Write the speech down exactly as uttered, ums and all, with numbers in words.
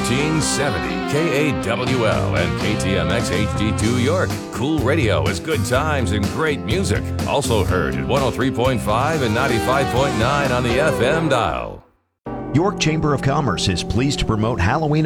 thirteen seventy K A W L and K T M X H D two York. Cool radio is good times and great music. Also heard at one oh three point five and ninety-five point nine on the F M dial. York Chamber of Commerce is pleased to promote Halloween